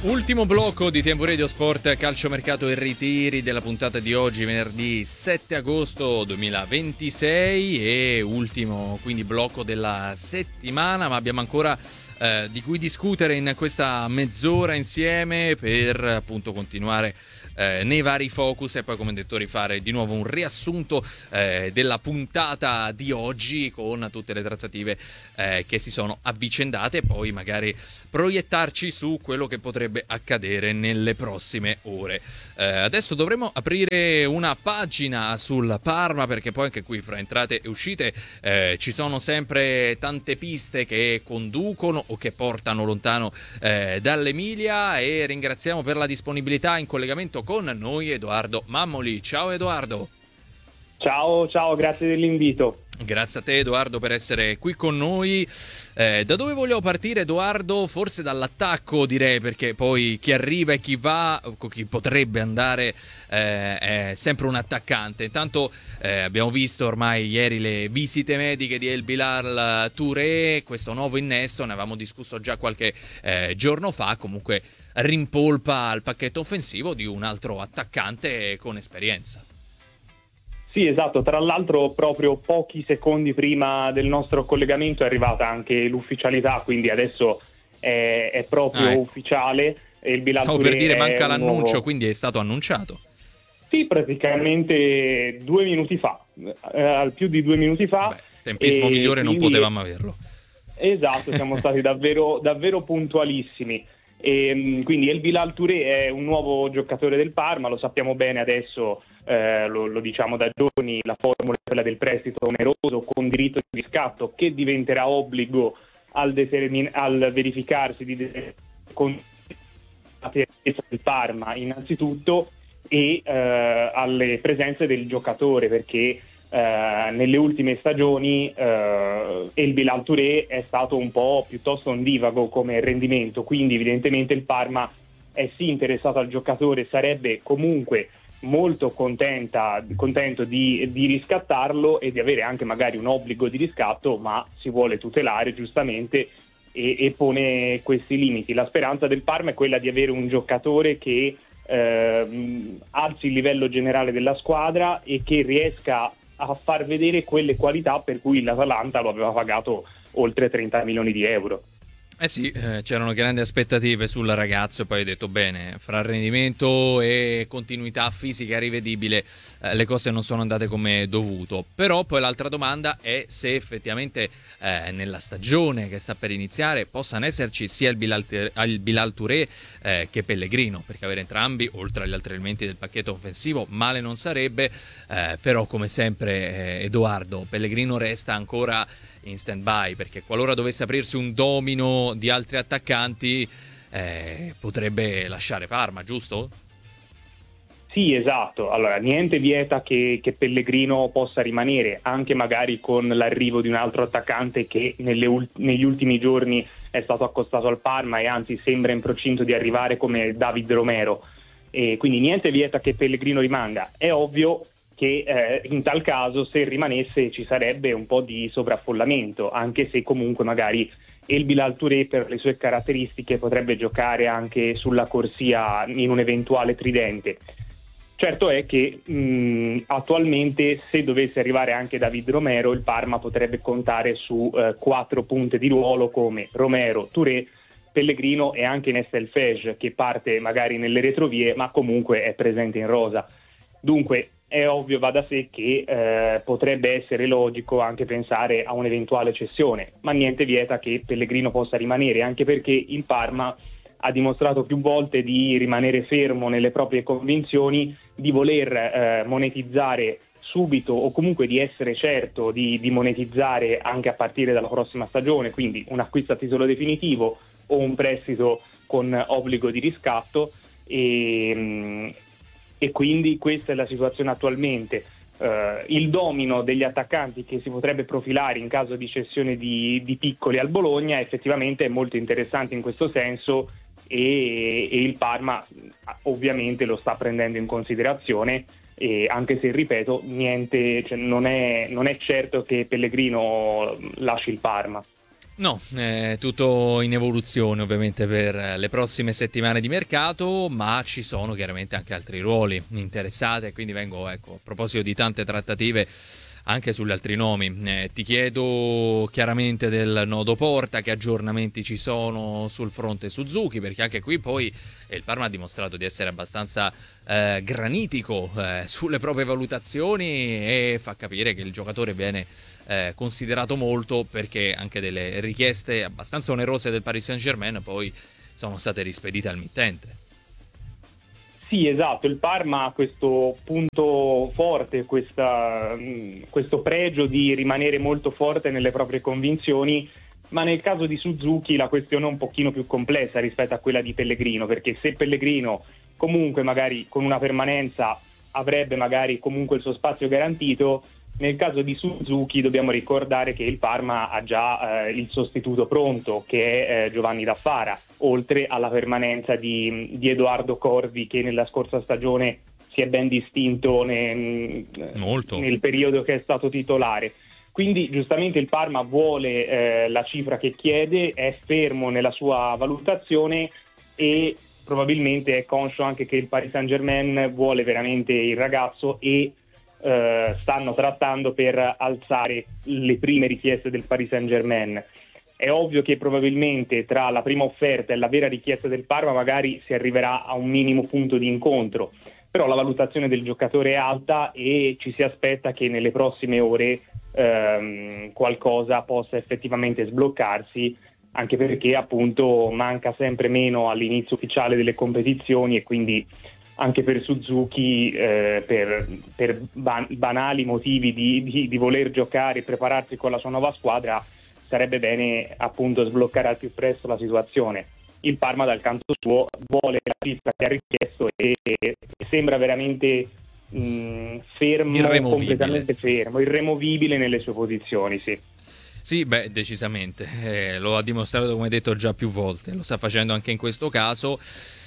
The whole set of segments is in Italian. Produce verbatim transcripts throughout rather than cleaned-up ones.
Ultimo blocco di Tempo Radio Sport, calciomercato e ritiri della puntata di oggi, venerdì sette agosto duemilaventisei, e ultimo quindi blocco della settimana, ma abbiamo ancora eh, di cui discutere in questa mezz'ora insieme per appunto continuare Eh, nei vari focus e poi, come detto, rifare di nuovo un riassunto eh, della puntata di oggi con tutte le trattative eh, che si sono avvicendate e poi magari proiettarci su quello che potrebbe accadere nelle prossime ore. Eh, adesso dovremo aprire una pagina sul Parma, perché poi anche qui fra entrate e uscite eh, ci sono sempre tante piste che conducono o che portano lontano eh, dall'Emilia, e ringraziamo per la disponibilità in collegamento con noi Edoardo Mammoli. Ciao Edoardo. Ciao, ciao, grazie dell'invito. Grazie a te Edoardo per essere qui con noi. Eh, da dove vogliamo partire, Edoardo? Forse dall'attacco, direi, perché poi chi arriva e chi va, chi potrebbe andare eh, è sempre un attaccante. Intanto eh, abbiamo visto ormai ieri le visite mediche di El Bilal Touré, questo nuovo innesto, ne avevamo discusso già qualche eh, giorno fa, comunque rimpolpa al pacchetto offensivo di un altro attaccante con esperienza. Sì, esatto, tra l'altro proprio pochi secondi prima del nostro collegamento è arrivata anche l'ufficialità, quindi adesso è, è proprio ah, ecco. ufficiale. Il Bilal Stavo Touré per dire manca l'annuncio, nuovo... quindi è stato annunciato. Sì, praticamente due minuti fa, eh, al più di due minuti fa. Beh, tempismo migliore quindi... non potevamo averlo. Esatto, siamo stati davvero, davvero puntualissimi. E, quindi El Bilal Touré è un nuovo giocatore del Parma, lo sappiamo bene adesso, eh, lo, lo diciamo da giorni, la formula è quella del prestito oneroso con diritto di riscatto, che diventerà obbligo al, determin- al verificarsi di de- con la presenza del Parma innanzitutto e eh, alle presenze del giocatore, perché Uh, nelle ultime stagioni uh, El Bilal Touré è stato un po' piuttosto ondivago come rendimento, quindi evidentemente il Parma è sì interessato al giocatore, sarebbe comunque molto contenta, contento di, di riscattarlo e di avere anche magari un obbligo di riscatto, ma si vuole tutelare giustamente e, e pone questi limiti. La speranza del Parma è quella di avere un giocatore che uh, alzi il livello generale della squadra e che riesca a far vedere quelle qualità per cui l'Atalanta lo aveva pagato oltre trenta milioni di euro. Eh sì, eh, c'erano grandi aspettative sul ragazzo e poi hai detto bene, fra rendimento e continuità fisica rivedibile eh, le cose non sono andate come dovuto. Però poi l'altra domanda è se effettivamente eh, nella stagione che sta per iniziare possano esserci sia il Bilal, il Bilal Touré eh, che Pellegrino, perché avere entrambi, oltre agli altri elementi del pacchetto offensivo, male non sarebbe, eh, però come sempre eh, Edoardo, Pellegrino resta ancora in stand by, perché qualora dovesse aprirsi un domino di altri attaccanti eh, potrebbe lasciare Parma, giusto? Sì, esatto. Allora, niente vieta che, che Pellegrino possa rimanere, anche magari con l'arrivo di un altro attaccante che nelle ul- negli ultimi giorni è stato accostato al Parma e anzi sembra in procinto di arrivare, come David Romero. E quindi niente vieta che Pellegrino rimanga. È ovvio che eh, in tal caso, se rimanesse, ci sarebbe un po' di sovraffollamento, anche se comunque magari El Bilal Touré, per le sue caratteristiche, potrebbe giocare anche sulla corsia in un eventuale tridente. Certo è che mh, attualmente, se dovesse arrivare anche David Romero, il Parma potrebbe contare su eh, quattro punte di ruolo come Romero, Touré, Pellegrino e anche Nestel Fej, che parte magari nelle retrovie ma comunque è presente in rosa. Dunque è ovvio, va da sé che eh, potrebbe essere logico anche pensare a un'eventuale cessione, ma niente vieta che Pellegrino possa rimanere, anche perché il Parma ha dimostrato più volte di rimanere fermo nelle proprie convinzioni, di voler eh, monetizzare subito o comunque di essere certo di, di monetizzare anche a partire dalla prossima stagione, quindi un acquisto a titolo definitivo o un prestito con obbligo di riscatto e, e quindi questa è la situazione attualmente. Uh, il domino degli attaccanti che si potrebbe profilare in caso di cessione di, di Piccoli al Bologna effettivamente è molto interessante in questo senso e, e il Parma ovviamente lo sta prendendo in considerazione, e anche se ripeto niente, cioè non, è, non è certo che Pellegrino lasci il Parma. No, è tutto in evoluzione ovviamente per le prossime settimane di mercato, ma ci sono chiaramente anche altri ruoli interessati, e quindi vengo, ecco, a proposito di tante trattative anche sugli altri nomi. Eh, ti chiedo chiaramente del nodo Porta, che aggiornamenti ci sono sul fronte Suzuki, perché anche qui poi il Parma ha dimostrato di essere abbastanza eh, granitico eh, sulle proprie valutazioni, e fa capire che il giocatore viene eh, considerato molto, perché anche delle richieste abbastanza onerose del Paris Saint-Germain poi sono state rispedite al mittente. Sì, esatto, il Parma ha questo punto forte, questa, questo pregio di rimanere molto forte nelle proprie convinzioni, ma nel caso di Suzuki la questione è un pochino più complessa rispetto a quella di Pellegrino, perché se Pellegrino comunque magari con una permanenza avrebbe magari comunque il suo spazio garantito, nel caso di Suzuki dobbiamo ricordare che il Parma ha già eh, il sostituto pronto, che è eh, Giovanni Daffara, oltre alla permanenza di, di Edoardo Corvi, che nella scorsa stagione si è ben distinto ne, Molto. nel periodo che è stato titolare. Quindi giustamente il Parma vuole eh, la cifra che chiede, è fermo nella sua valutazione e probabilmente è conscio anche che il Paris Saint-Germain vuole veramente il ragazzo, e Uh, stanno trattando per alzare le prime richieste del Paris Saint-Germain. È ovvio che probabilmente tra la prima offerta e la vera richiesta del Parma magari si arriverà a un minimo punto di incontro, però la valutazione del giocatore è alta e ci si aspetta che nelle prossime ore um, qualcosa possa effettivamente sbloccarsi, anche perché appunto manca sempre meno all'inizio ufficiale delle competizioni, e quindi anche per Suzuki, eh, per, per ban- banali motivi di, di, di voler giocare e prepararsi con la sua nuova squadra, sarebbe bene appunto sbloccare al più presto la situazione. Il Parma dal canto suo vuole la cifra che ha richiesto e, e sembra veramente mh, fermo, completamente fermo, irremovibile nelle sue posizioni, sì. Sì, beh, decisamente, eh, lo ha dimostrato, come detto, già più volte, lo sta facendo anche in questo caso.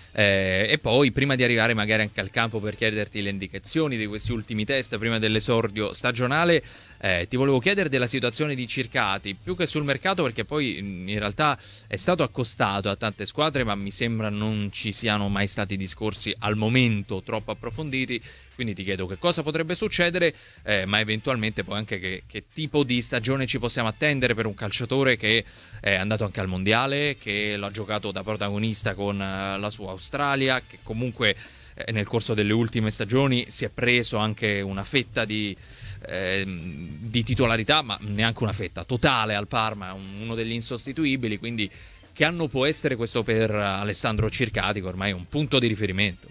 Eh, e poi, prima di arrivare magari anche al campo per chiederti le indicazioni di questi ultimi test prima dell'esordio stagionale, eh, ti volevo chiedere della situazione di Circati, più che sul mercato, perché poi in realtà è stato accostato a tante squadre, ma mi sembra non ci siano mai stati discorsi al momento troppo approfonditi, quindi ti chiedo che cosa potrebbe succedere, eh, ma eventualmente poi anche che, che tipo di stagione ci possiamo attendere per un calciatore che è andato anche al mondiale, che l'ha giocato da protagonista con la sua Australia, che comunque eh, nel corso delle ultime stagioni si è preso anche una fetta di, eh, di titolarità, ma neanche una fetta totale al Parma, uno degli insostituibili. Quindi che anno può essere questo per Alessandro Circati, che ormai è un punto di riferimento?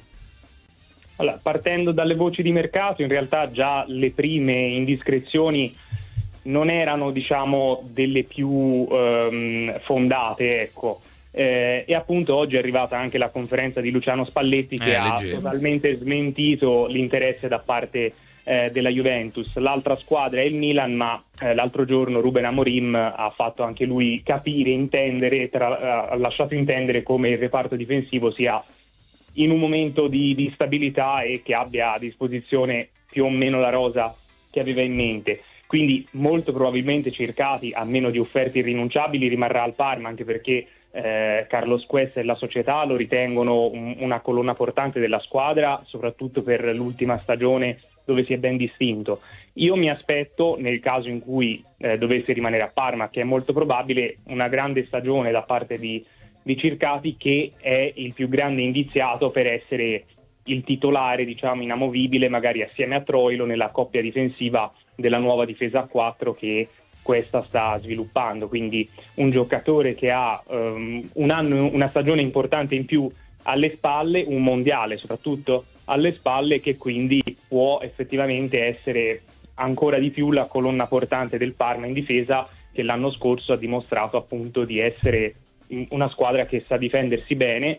Allora, partendo dalle voci di mercato, in realtà già le prime indiscrezioni non erano, diciamo, delle più ehm, fondate, ecco. Eh, e appunto oggi è arrivata anche la conferenza di Luciano Spalletti, che eh, ha leggevo. totalmente smentito l'interesse da parte eh, della Juventus. L'altra squadra è il Milan, ma eh, l'altro giorno Ruben Amorim ha fatto anche lui capire, intendere, tra, ha lasciato intendere come il reparto difensivo sia in un momento di, di stabilità e che abbia a disposizione più o meno la rosa che aveva in mente. Quindi molto probabilmente Circati, a meno di offerte irrinunciabili, rimarrà al Parma, anche perché eh, Carlos Quest e la società lo ritengono un, una colonna portante della squadra, soprattutto per l'ultima stagione dove si è ben distinto. Io mi aspetto, nel caso in cui eh, dovesse rimanere a Parma, che è molto probabile, una grande stagione da parte di, di Circati, che è il più grande indiziato per essere il titolare, diciamo, inamovibile, magari assieme a Troilo, nella coppia difensiva della nuova difesa a quattro che questa sta sviluppando. Quindi un giocatore che ha um, un anno, una stagione importante in più alle spalle, un mondiale soprattutto alle spalle, che quindi può effettivamente essere ancora di più la colonna portante del Parma in difesa, che l'anno scorso ha dimostrato appunto di essere una squadra che sa difendersi bene,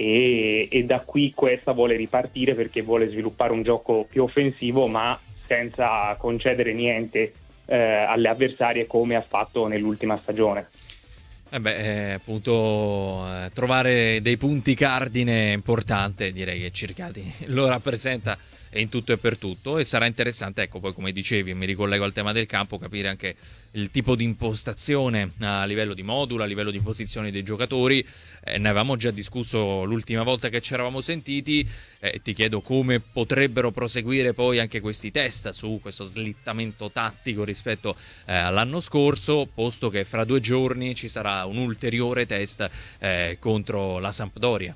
e, e da qui questa vuole ripartire perché vuole sviluppare un gioco più offensivo, ma senza concedere niente eh, alle avversarie, come ha fatto nell'ultima stagione. Eh beh, eh, appunto, eh, trovare dei punti cardine è importante, direi che Circati lo rappresenta in tutto e per tutto, e sarà interessante, ecco, poi come dicevi, mi ricollego al tema del campo, capire anche il tipo di impostazione a livello di modulo, a livello di posizione dei giocatori. Eh, ne avevamo già discusso l'ultima volta che ci eravamo sentiti. Eh, ti chiedo come potrebbero proseguire poi anche questi test su questo slittamento tattico rispetto eh, all'anno scorso, posto che fra due giorni ci sarà un ulteriore test eh, contro la Sampdoria.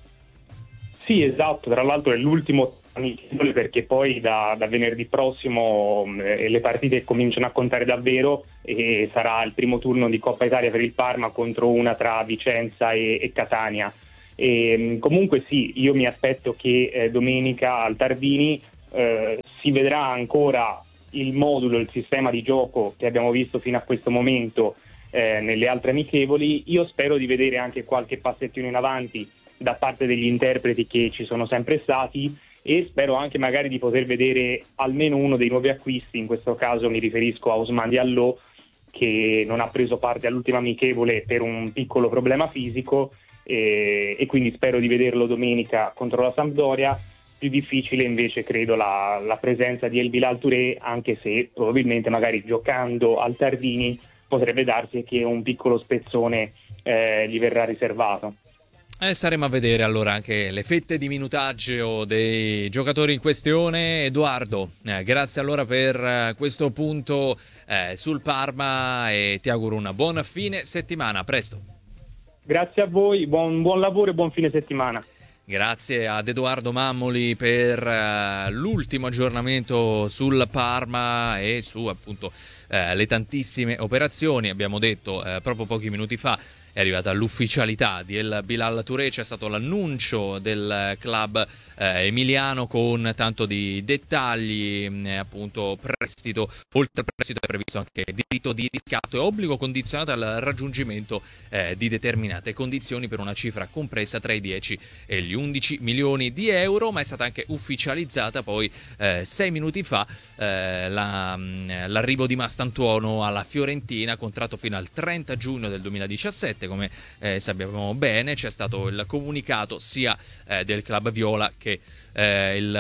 Sì, esatto, tra l'altro è l'ultimo amichevole, perché poi da, da venerdì prossimo eh, le partite cominciano a contare davvero e sarà il primo turno di Coppa Italia per il Parma contro una tra Vicenza e, e Catania. E, comunque sì, io mi aspetto che eh, domenica al Tardini eh, si vedrà ancora il modulo, il sistema di gioco che abbiamo visto fino a questo momento eh, nelle altre amichevoli. Io spero di vedere anche qualche passettino in avanti da parte degli interpreti che ci sono sempre stati, e spero anche magari di poter vedere almeno uno dei nuovi acquisti. In questo caso mi riferisco a Ousmane Diallo, che non ha preso parte all'ultima amichevole per un piccolo problema fisico, e, e quindi spero di vederlo domenica contro la Sampdoria. Più difficile invece credo la, la presenza di El Bilal Touré, anche se probabilmente magari giocando al Tardini potrebbe darsi che un piccolo spezzone eh, gli verrà riservato. Eh, staremo a vedere allora anche le fette di minutaggio dei giocatori in questione. Edoardo, eh, grazie allora per eh, questo punto eh, sul Parma, e ti auguro una buona fine settimana. A presto. Grazie a voi, buon, buon lavoro e buon fine settimana. Grazie ad Edoardo Mammoli per uh, l'ultimo aggiornamento sul Parma e su appunto uh, le tantissime operazioni. Abbiamo detto uh, proprio pochi minuti fa è arrivata l'ufficialità di El Bilal Touré, c'è stato l'annuncio del club eh, emiliano con tanto di dettagli, eh, appunto prestito, oltre al prestito è previsto anche diritto di riscatto e obbligo condizionato al raggiungimento eh, di determinate condizioni per una cifra compresa tra i dieci e gli undici milioni di euro, ma è stata anche ufficializzata poi eh, sei minuti fa eh, la, l'arrivo di Mastantuono alla Fiorentina, contratto fino al trenta giugno del duemiladiciassette. Come eh, sappiamo bene, c'è stato il comunicato sia eh, del club viola che, eh, il,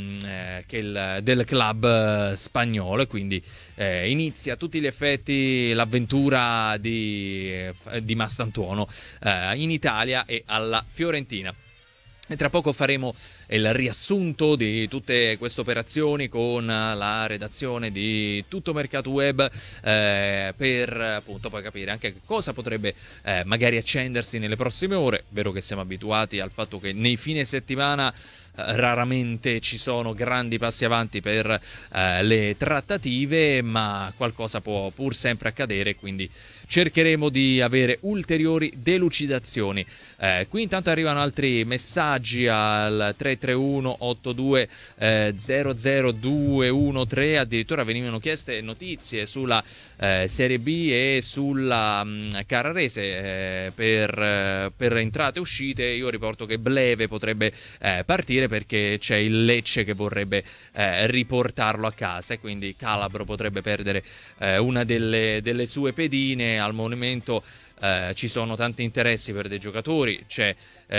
eh, che il, del club eh, spagnolo, e quindi eh, inizia a tutti gli effetti l'avventura di, eh, di Mastantuono eh, in Italia e alla Fiorentina. E tra poco faremo il riassunto di tutte queste operazioni con la redazione di Tutto Mercato Web eh, per appunto poi capire anche cosa potrebbe eh, magari accendersi nelle prossime ore. Vero che siamo abituati al fatto che nei fine settimana raramente ci sono grandi passi avanti per eh, le trattative, ma qualcosa può pur sempre accadere, quindi cercheremo di avere ulteriori delucidazioni. Eh, qui intanto arrivano altri messaggi al tre tre uno otto due zero zero due uno tre, addirittura venivano chieste notizie sulla eh, Serie B e sulla mh, Carrarese eh, per, eh, per entrate e uscite. Io riporto che Bleve potrebbe eh, partire perché c'è il Lecce che vorrebbe eh, riportarlo a casa, e quindi Calabro potrebbe perdere eh, una delle, delle sue pedine. Al momento eh, ci sono tanti interessi per dei giocatori, c'è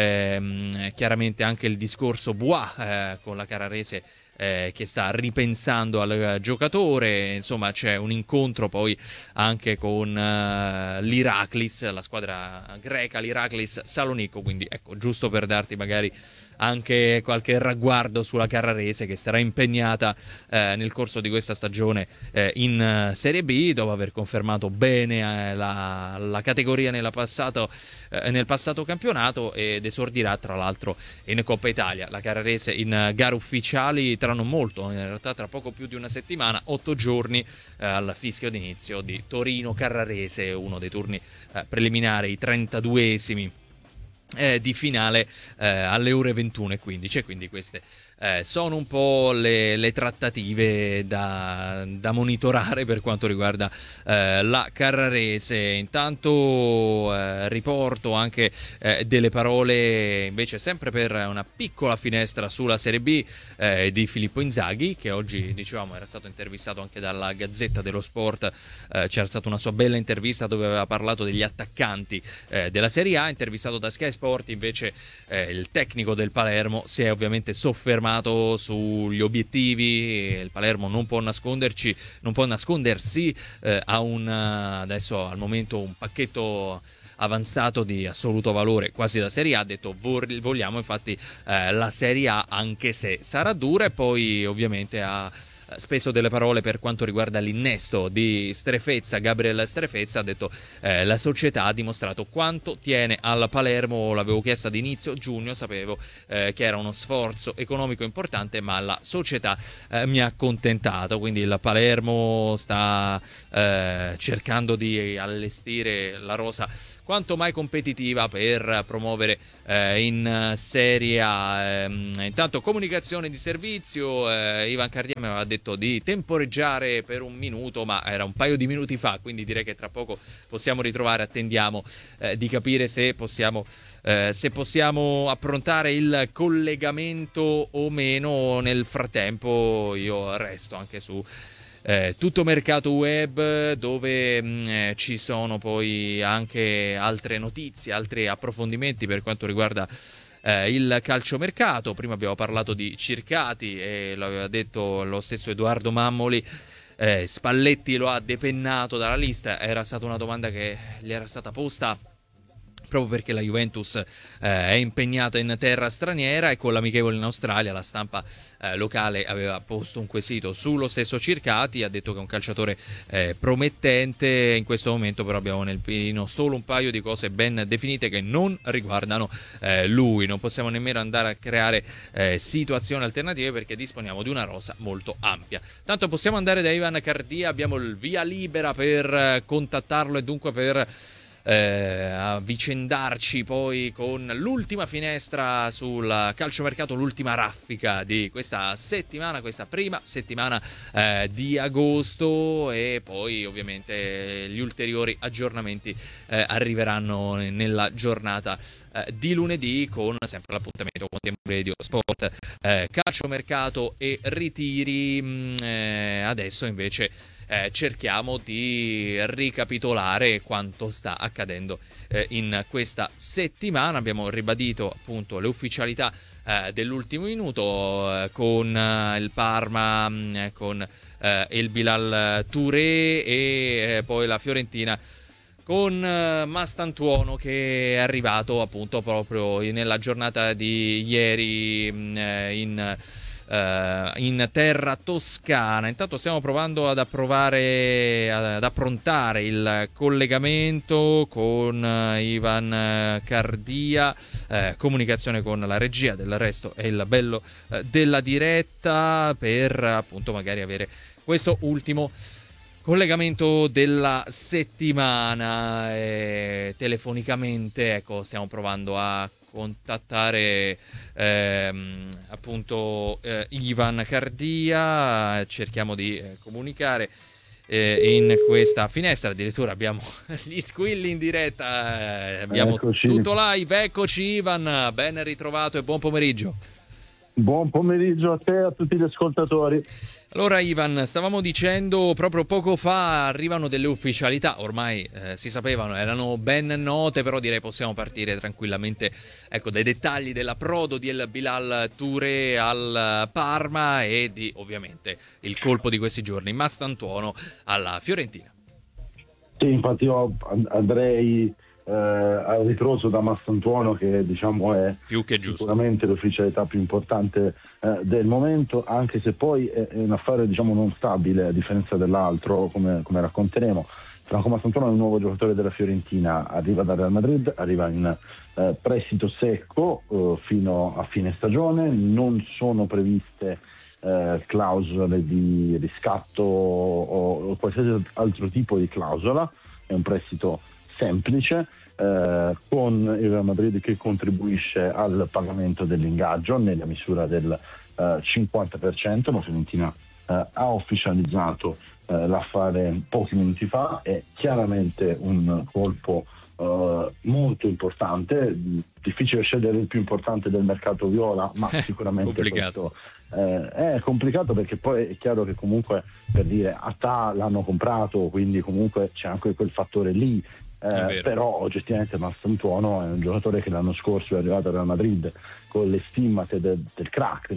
ehm, chiaramente anche il discorso Bois eh, con la Carrarese Eh, che sta ripensando al giocatore. Insomma, c'è un incontro poi anche con uh, l'Iraklis, la squadra greca, l'Iraklis Salonico, quindi ecco, giusto per darti magari anche qualche ragguardo sulla Carrarese, che sarà impegnata eh, nel corso di questa stagione eh, in uh, Serie B, dopo aver confermato bene eh, la, la categoria nella passato, eh, nel passato campionato, ed esordirà tra l'altro in Coppa Italia. La Carrarese in uh, gare ufficiali tra non molto, in realtà tra poco più di una settimana, otto giorni eh, al fischio d'inizio di Torino-Carrarese, uno dei turni eh, preliminari, i trentaduesimi eh, di finale eh, alle ore ventuno e quindici, e quindi queste eh, sono un po' le, le trattative da, da monitorare per quanto riguarda eh, la Carrarese. Intanto eh, riporto anche eh, delle parole invece sempre per una piccola finestra sulla Serie B eh, di Filippo Inzaghi, che oggi dicevamo era stato intervistato anche dalla Gazzetta dello Sport. Eh, c'era stata una sua bella intervista dove aveva parlato degli attaccanti eh, della Serie A. Intervistato da Sky Sport invece eh, il tecnico del Palermo si è ovviamente soffermato confermato sugli obiettivi. Il Palermo non può nasconderci, non può nascondersi, eh, ha un adesso al momento un pacchetto avanzato di assoluto valore quasi da Serie A. Ha detto vogliamo infatti eh, la Serie A, anche se sarà dura, e poi ovviamente ha speso delle parole per quanto riguarda l'innesto di Strefezza. Gabriel Strefezza ha detto eh, la società ha dimostrato quanto tiene al Palermo, l'avevo chiesto ad inizio giugno, sapevo eh, che era uno sforzo economico importante, ma la società eh, mi ha accontentato. Quindi il Palermo sta eh, cercando di allestire la rosa quanto mai competitiva per promuovere eh, in Serie A. Ehm, intanto comunicazione di servizio, eh, Ivan Cardia mi aveva detto di temporeggiare per un minuto, ma era un paio di minuti fa, quindi direi che tra poco possiamo ritrovare. Attendiamo eh, di capire se possiamo eh, se possiamo approntare il collegamento o meno. Nel frattempo io resto anche su Eh, tutto mercato web, dove mh, eh, ci sono poi anche altre notizie, altri approfondimenti per quanto riguarda eh, il calciomercato. Prima abbiamo parlato di Circati e l'aveva detto lo stesso Edoardo Mammoli. eh, Spalletti lo ha depennato dalla lista. Era stata una domanda che gli era stata posta proprio perché la Juventus eh, è impegnata in terra straniera, e con l'amichevole in Australia la stampa eh, locale aveva posto un quesito sullo stesso Circati. Ha detto che è un calciatore eh, promettente. In questo momento però abbiamo nel pieno solo un paio di cose ben definite che non riguardano eh, lui. Non possiamo nemmeno andare a creare eh, situazioni alternative perché disponiamo di una rosa molto ampia. Tanto possiamo andare da Ivan Cardia, abbiamo il via libera per eh, contattarlo e dunque per Eh, avvicendarci poi con l'ultima finestra sul calciomercato, l'ultima raffica di questa settimana, questa prima settimana eh, di agosto, e poi ovviamente gli ulteriori aggiornamenti eh, arriveranno nella giornata eh, di lunedì, con sempre l'appuntamento con Tempo Radio Sport, eh, calciomercato e ritiri. Mh, eh, adesso invece Eh, cerchiamo di ricapitolare quanto sta accadendo eh, in questa settimana. Abbiamo ribadito appunto le ufficialità eh, dell'ultimo minuto eh, con eh, il Parma, mh, con eh, il Bilal Touré, e eh, poi la Fiorentina con uh, Mastantuono, che è arrivato appunto proprio nella giornata di ieri mh, in Uh, in terra toscana. Intanto stiamo provando ad approvare, ad approntare il collegamento con uh, Ivan uh, Cardia, uh, comunicazione con la regia. Del resto è il bello uh, della diretta, per appunto magari avere questo ultimo collegamento della settimana. E telefonicamente, ecco, stiamo provando a contattare ehm, appunto eh, Ivan Cardia. Cerchiamo di eh, comunicare eh, in questa finestra. Addirittura abbiamo gli squilli in diretta, eh, abbiamo Eccoci. tutto live. Eccoci Ivan, ben ritrovato e buon pomeriggio. Buon pomeriggio a te e a tutti gli ascoltatori. Allora Ivan, stavamo dicendo proprio poco fa arrivano delle ufficialità, ormai eh, si sapevano, erano ben note, però direi possiamo partire tranquillamente, ecco, dai dettagli dell'approdo di El Bilal Touré al Parma e di ovviamente il colpo di questi giorni, Mastantuono alla Fiorentina. Sì, infatti io andrei eh, al ritroso da Mastantuono, che diciamo è più che giusto, sicuramente l'ufficialità più importante eh, del momento, anche se poi è, è un affare diciamo non stabile, a differenza dell'altro, come, come racconteremo. Franco Mastantuono è un nuovo giocatore della Fiorentina, arriva dal Real Madrid, arriva in eh, prestito secco eh, fino a fine stagione. Non sono previste eh, clausole di riscatto o, o qualsiasi altro tipo di clausola, è un prestito semplice, eh, con il Real Madrid che contribuisce al pagamento dell'ingaggio nella misura del eh, cinquanta per cento. La Fiorentina eh, ha ufficializzato eh, l'affare pochi minuti fa. È chiaramente un colpo eh, molto importante, difficile scegliere il più importante del mercato viola, ma sicuramente complicato. questo Eh, è complicato, perché poi è chiaro che comunque, per dire, Atà l'hanno comprato, quindi comunque c'è anche quel fattore lì, eh, però oggettivamente Mastantuono è un giocatore che l'anno scorso è arrivato al Real Madrid con le stimmate de- del crack, no?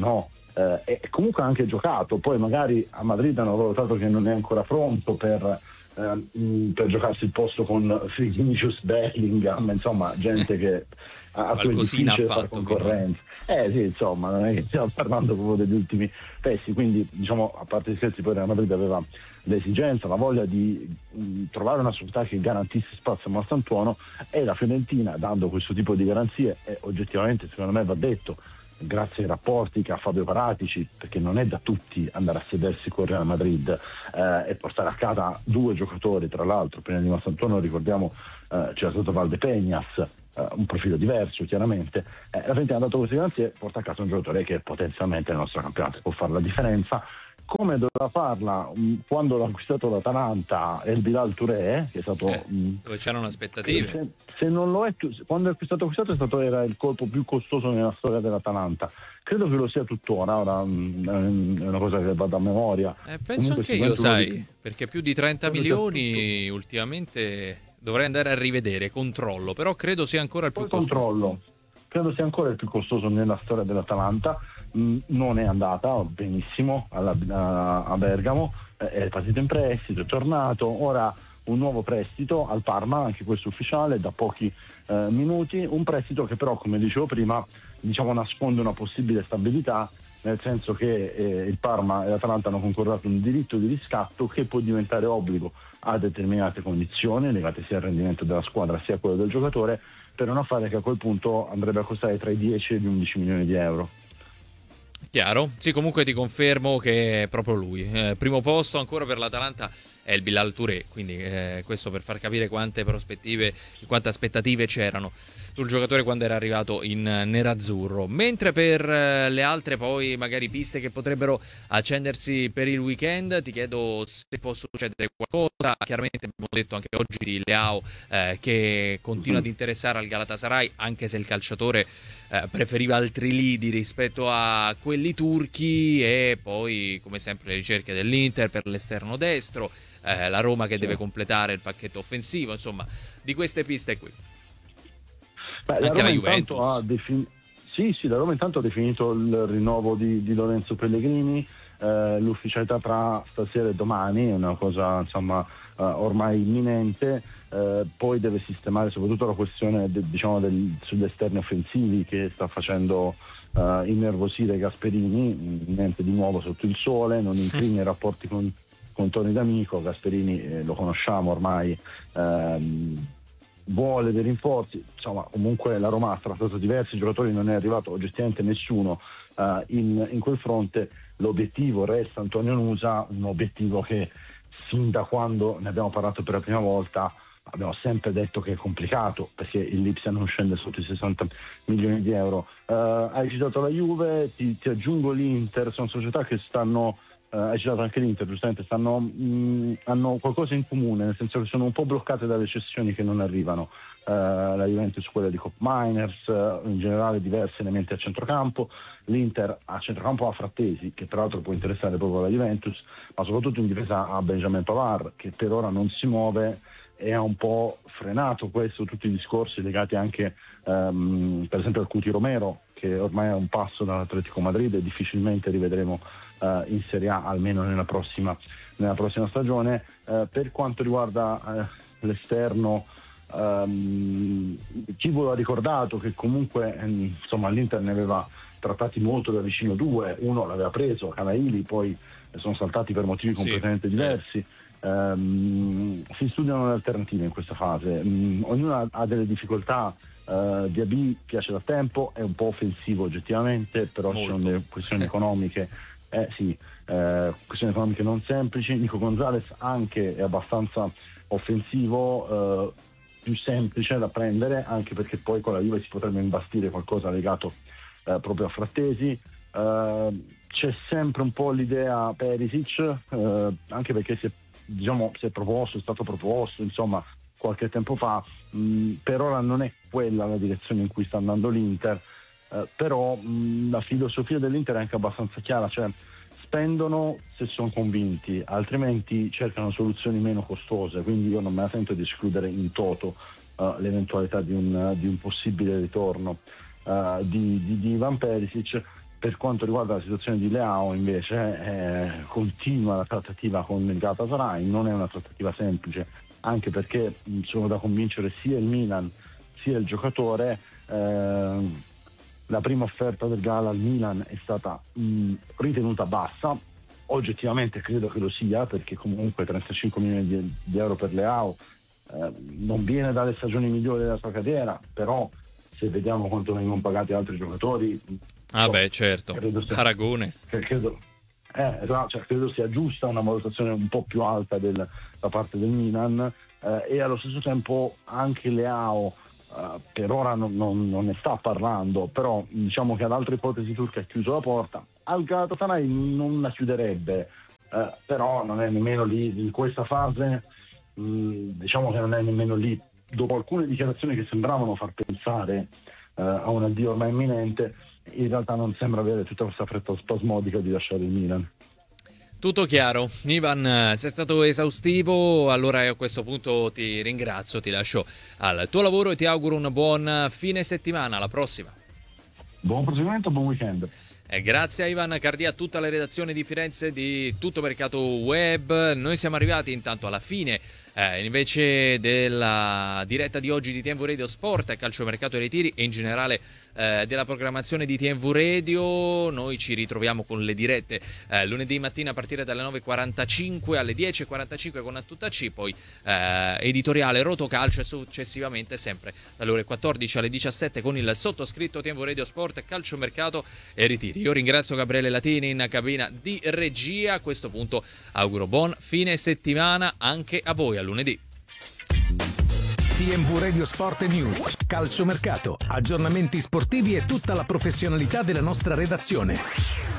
eh, e comunque ha anche giocato. Poi magari a Madrid hanno valutato che non è ancora pronto per, eh, per giocarsi il posto con Vinicius, Bellingham, insomma gente che a cui è difficile fare concorrenza. Eh sì, insomma, non è che stiamo parlando proprio degli ultimi pezzi, quindi diciamo, a parte gli scherzi, poi Real Madrid aveva l'esigenza, la voglia di mh, trovare una società che garantisse spazio a Marcantuono, e la Fiorentina, dando questo tipo di garanzie, e oggettivamente secondo me va detto, grazie ai rapporti che ha Fabio Paratici, perché non è da tutti andare a sedersi con Real Madrid eh, e portare a casa due giocatori, tra l'altro prima di Marcantuono ricordiamo eh, c'era stato Valdepeñas, Uh, un profilo diverso chiaramente, eh, la Fiorentina ha dato queste garanzie, porta a casa un giocatore che potenzialmente nel nostro campionato può fare la differenza, come doveva farla um, quando l'ha acquistato l'Atalanta El Bilal Touré, che è stato eh, um, dove c'erano aspettative, se, se non lo è, quando è stato acquistato è stato era il colpo più costoso nella storia dell'Atalanta, credo che lo sia tuttora, ora um, è una cosa che vado a memoria, eh, penso comunque anche io, sai di... perché più di trenta milioni ultimamente dovrei andare a rivedere, controllo, però credo sia ancora il più Poi costoso. Controllo, credo sia ancora il più costoso nella storia dell'Atalanta. Mm, non è andata benissimo alla, a, a Bergamo, eh, è partito in prestito, è tornato, ora un nuovo prestito al Parma, anche questo ufficiale, da pochi eh, minuti, un prestito che però, come dicevo prima, diciamo nasconde una possibile stabilità, nel senso che eh, il Parma e l'Atalanta hanno concordato un diritto di riscatto che può diventare obbligo a determinate condizioni legate sia al rendimento della squadra sia a quello del giocatore, per un affare che a quel punto andrebbe a costare tra i dieci e gli undici milioni di euro. Chiaro? Sì, comunque ti confermo che è proprio lui. Eh, primo posto ancora per l'Atalanta è il Bilal Touré, quindi eh, questo per far capire quante prospettive, quante aspettative c'erano sul giocatore quando era arrivato in nerazzurro. Mentre per eh, le altre poi magari piste che potrebbero accendersi per il weekend, ti chiedo se può succedere qualcosa. Chiaramente abbiamo detto anche oggi di Leao eh, che continua ad interessare al Galatasaray, anche se il calciatore eh, preferiva altri lidi rispetto a quelli turchi, e poi come sempre le ricerche dell'Inter per l'esterno destro, eh, la Roma che deve completare il pacchetto offensivo, insomma di queste piste qui. Beh, la Roma intanto ha defin- sì, sì, la Roma intanto ha definito il rinnovo di, di Lorenzo Pellegrini, eh, l'ufficialità tra stasera e domani è una cosa insomma eh, ormai imminente, eh, poi deve sistemare soprattutto la questione de, diciamo del, sugli esterni offensivi che sta facendo eh, innervosire Gasperini, niente di nuovo sotto il sole, non incrina i rapporti con, con Toni D'Amico, Gasperini eh, lo conosciamo ormai, ehm, vuole dei rinforzi, insomma comunque la Roma ha trattato diversi giocatori, non è arrivato oggettivamente nessuno uh, in, in quel fronte. L'obiettivo resta Antonio Nusa, un obiettivo che sin da quando ne abbiamo parlato per la prima volta abbiamo sempre detto che è complicato, perché il Lipsia non scende sotto i sessanta milioni di euro. Uh, hai citato la Juve, ti, ti aggiungo l'Inter, sono società che stanno Uh, hai citato anche l'Inter, giustamente, stanno, mh, hanno qualcosa in comune, nel senso che sono un po' bloccate dalle cessioni che non arrivano. Uh, la Juventus quella di Cop Miners, uh, in generale diversi elementi a centrocampo, l'Inter a centrocampo ha Frattesi, che tra l'altro può interessare proprio la Juventus, ma soprattutto in difesa ha Benjamin Pavard, che per ora non si muove e ha un po' frenato questo, tutti i discorsi legati anche um, per esempio al Cuti Romero, che ormai è un passo dall'Atletico Madrid e difficilmente rivedremo Uh, in Serie A almeno nella prossima, nella prossima stagione. Uh, per quanto riguarda uh, l'esterno, um, Chibolo ha ricordato che comunque um, insomma l'Inter ne aveva trattati molto da vicino due, uno l'aveva preso, Canaili, poi sono saltati per motivi completamente sì, diversi. Um, si studiano le alternative in questa fase, um, ognuno ha, ha delle difficoltà. Uh, Diaby piace da tempo, è un po' offensivo oggettivamente, però ci sono delle questioni economiche. Eh sì, eh, questioni economiche non semplici. Nico Gonzalez anche è abbastanza offensivo, eh, più semplice da prendere, anche perché poi con la Juve si potrebbe imbastire qualcosa legato eh, proprio a Frattesi. Eh, c'è sempre un po' l'idea Perisic, eh, anche perché si è, diciamo, si è proposto, è stato proposto, insomma, qualche tempo fa. Mh, per ora non è quella la direzione in cui sta andando l'Inter. Uh, però mh, la filosofia dell'Inter è anche abbastanza chiara, cioè spendono se sono convinti, altrimenti cercano soluzioni meno costose, quindi io non me la sento di escludere in toto uh, l'eventualità di un, di un possibile ritorno uh, di, di, di Ivan Perisic. Per quanto riguarda la situazione di Leao invece eh, continua la trattativa con il Galatasaray, non è una trattativa semplice, anche perché mh, sono da convincere sia il Milan sia il giocatore. Eh, la prima offerta del Gala al Milan è stata mh, ritenuta bassa, oggettivamente credo che lo sia, perché comunque trentacinque milioni di, di euro per Leao eh, non viene dalle stagioni migliori della sua carriera, però se vediamo quanto vengono pagati altri giocatori, ah beh certo, sia, paragone credo, eh, esatto, cioè, credo sia giusta una valutazione un po' più alta del, da parte del Milan, eh, e allo stesso tempo anche Leao Uh, per ora non, non, non ne sta parlando, però diciamo che ad altre ipotesi turche ha chiuso la porta. Al Galatasaray non la chiuderebbe, uh, però non è nemmeno lì in questa fase, mh, diciamo che non è nemmeno lì, dopo alcune dichiarazioni che sembravano far pensare uh, a un addio ormai imminente, in realtà non sembra avere tutta questa fretta spasmodica di lasciare il Milan. Tutto chiaro. Ivan, sei stato esaustivo, allora a questo punto ti ringrazio, ti lascio al tuo lavoro e ti auguro un buon fine settimana. Alla prossima. Buon proseguimento, buon weekend. E grazie a Ivan Cardia, a tutta la redazione di Firenze di Tutto Mercato Web. Noi siamo arrivati intanto alla fine eh, invece della diretta di oggi di T M V Radio Sport, Calciomercato e Ritiri e in generale eh, della programmazione di T M V Radio. Noi ci ritroviamo con le dirette eh, lunedì mattina a partire dalle nove e quarantacinque alle dieci e quarantacinque con A Tutta C, poi eh, editoriale Rotocalcio e successivamente sempre dalle ore quattordici alle diciassette con il sottoscritto T M V Radio Sport, Calciomercato e Ritiri. Io ringrazio Gabriele Latini in cabina di regia. A questo punto auguro buon fine settimana anche a voi. A lunedì. T M V Radio Sport News, calciomercato, aggiornamenti sportivi e tutta la professionalità della nostra redazione.